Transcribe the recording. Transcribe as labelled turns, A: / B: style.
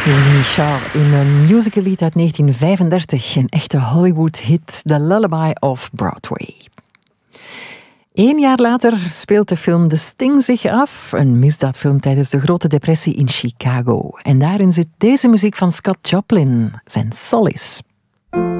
A: Winnie Shaw in een musicallied uit 1935. Een echte Hollywood-hit, The Lullaby of Broadway. 1 jaar later speelt de film The Sting zich af. Een misdaadfilm tijdens de Grote Depressie in Chicago. En daarin zit deze muziek van Scott Joplin, zijn Solace.